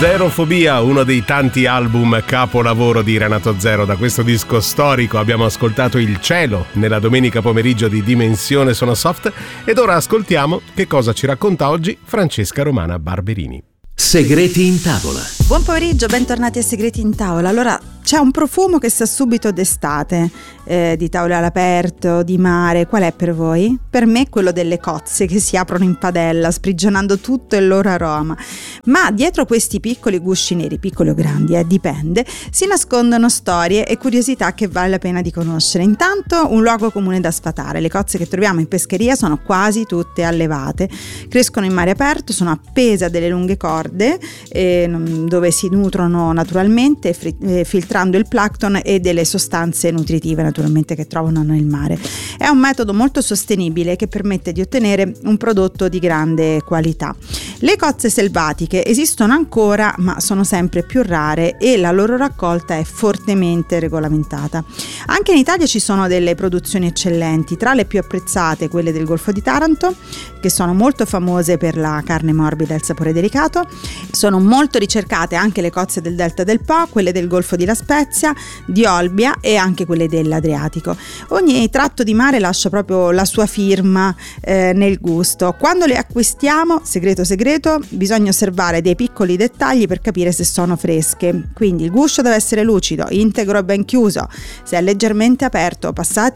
Zerofobia, uno dei tanti album capolavoro di Renato Zero. Da questo disco storico abbiamo ascoltato Il cielo nella domenica pomeriggio di Dimensione Suono Soft ed ora ascoltiamo che cosa ci racconta oggi Francesca Romana Barberini. Segreti in tavola. Buon pomeriggio, bentornati a Segreti in tavola. Allora, c'è un profumo che sa subito d'estate, di tavole all'aperto, di mare. Qual è per voi? Per me quello delle cozze che si aprono in padella, sprigionando tutto il loro aroma. Ma dietro questi piccoli gusci neri, piccoli o grandi, dipende, si nascondono storie e curiosità che vale la pena di conoscere. Intanto, un luogo comune da sfatare. Le cozze che troviamo in pescheria sono quasi tutte allevate. Crescono in mare aperto, sono appese a delle lunghe corde dove si nutrono naturalmente, filtrando il plancton e delle sostanze nutritive naturalmente che trovano nel mare. È un metodo molto sostenibile che permette di ottenere un prodotto di grande qualità. Le cozze selvatiche esistono ancora, ma sono sempre più rare e la loro raccolta è fortemente regolamentata. Anche in Italia ci sono delle produzioni eccellenti, tra le più apprezzate quelle del Golfo di Taranto, che sono molto famose per la carne morbida e il sapore delicato. Sono molto ricercate anche le cozze del Delta del Po, quelle del Golfo di La Spezia, di Olbia e anche quelle dell'Adriatico. Ogni tratto di mare lascia proprio la sua firma nel gusto. Quando le acquistiamo, segreto, bisogna osservare dei piccoli dettagli per capire se sono fresche. Quindi il guscio deve essere lucido, integro e ben chiuso. Se è leggermente aperto,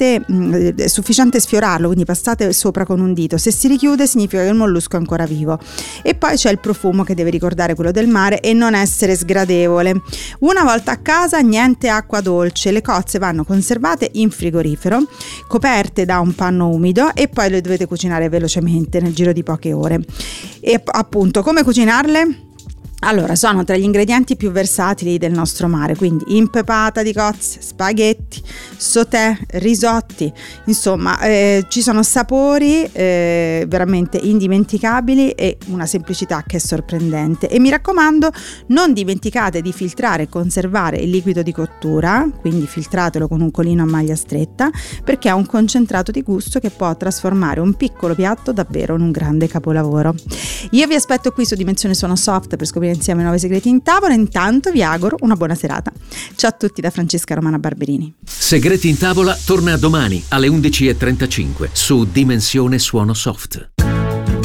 è sufficiente sfiorarlo, quindi passate sopra con un dito. Se si richiude significa che il mollusco è ancora vivo. E poi c'è il profumo che deve ricordare quello del mare e non essere sgradevole. Una volta a casa, niente acqua dolce. Le cozze vanno conservate in frigorifero, coperte da un panno umido e poi le dovete cucinare velocemente nel giro di poche ore. E appunto, come cucinarle? Allora, sono tra gli ingredienti più versatili del nostro mare, quindi impepata di cozze, spaghetti, sauté, risotti, insomma ci sono sapori veramente indimenticabili e una semplicità che è sorprendente. E mi raccomando, non dimenticate di filtrare e conservare il liquido di cottura, quindi filtratelo con un colino a maglia stretta, perché ha un concentrato di gusto che può trasformare un piccolo piatto davvero in un grande capolavoro. Io vi aspetto qui su Dimensione Suono Soft per scoprire insieme nuovi segreti in tavola. Intanto vi auguro una buona serata. Ciao a tutti da Francesca Romana Barberini. Segreti in tavola torna domani alle 11:35 su Dimensione Suono Soft.